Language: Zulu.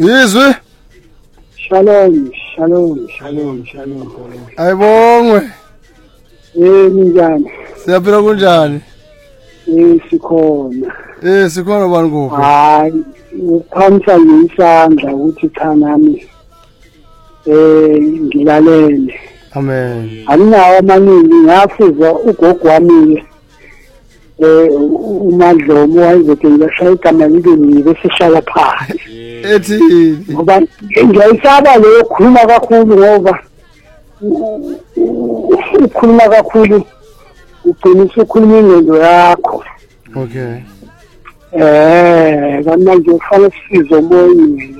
Yizwe. Shalom. Ayibongwe. Njani? Siyaphila kunjani? Sikhona. Sikhona bani kuphi? Hayi, ukhamisa ngisandla ukuthi cha nami ngilalele. Amen. Anginawo amaningi ngafuza ugogo wami uMadlomo wayezothi ngiyashaya igama libeni bese shaya phansi. Ethi Ngoba ngiyayisaba leyo khuluma kakhulu ngoba ukhuluma kakhulu ugcina usukhuluma ingqondo yakho. Okay. Kamanje kufanele size umoyeni.